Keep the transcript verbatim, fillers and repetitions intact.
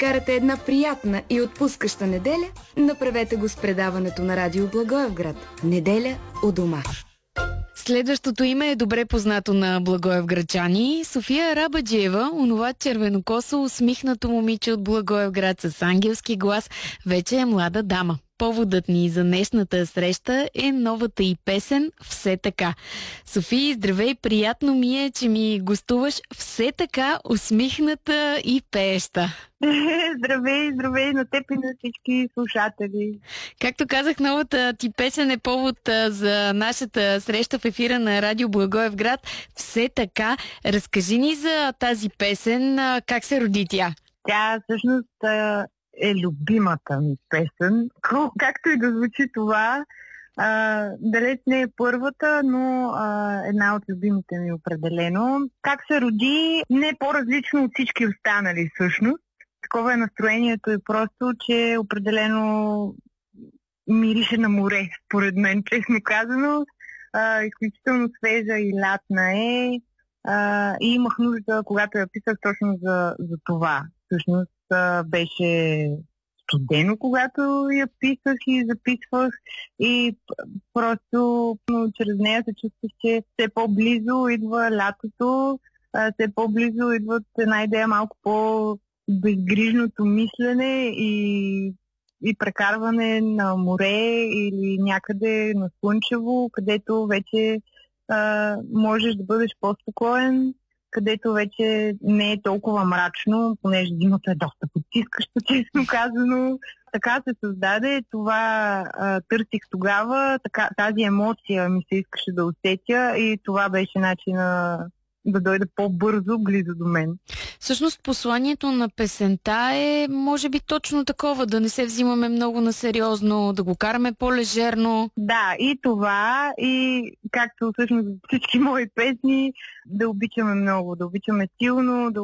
Карате една приятна и отпускаща неделя? Направете го с предаването на Радио Благоевград. Неделя у дома. Следващото име е добре познато на благоевградчани. София Арабаджиева, онова червенокосо, усмихнато момиче от Благоевград с ангелски глас, вече е млада дама. Поводът ни за днешната среща е новата й песен «Все така». София, здравей, приятно ми е, че ми гостуваш все така усмихната и пееща. Здравей, здравей на теб и на всички слушатели. Както казах, новата ти песен е повод а, за нашата среща в ефира на Радио Благоевград. Все така, разкажи ни за тази песен, а, как се роди тя? Тя всъщност е любимата ми песен. Както и да звучи това, а, далеч не е първата, но а, една от любимите ми определено. Как се роди, не е по-различно от всички останали всъщност. Такова е настроението и просто, че определено мирише на море, според мен, честно казано. А, изключително свежа и лятна е. А, и имах нужда, когато я писах, точно за, за това. Всъщност а, беше студено, когато я писах и записвах. И просто но, чрез нея се чувствах, че все по-близо идва лятото, а, все по-близо идват една идея малко по- безгрижното мислене и, и прекарване на море или някъде на слънчево, където вече а, можеш да бъдеш по-спокоен, където вече не е толкова мрачно, понеже зимата е доста потискаща, честно казано. Така се създаде, това а, търсих тогава, така, тази емоция ми се искаше да усетя и това беше начина да дойде по-бързо близо до мен. Всъщност посланието на песента е, може би, точно такова, да не се взимаме много насериозно, да го караме по-лежерно. Да, и това, и както всъщност всички мои песни, да обичаме много, да обичаме силно, да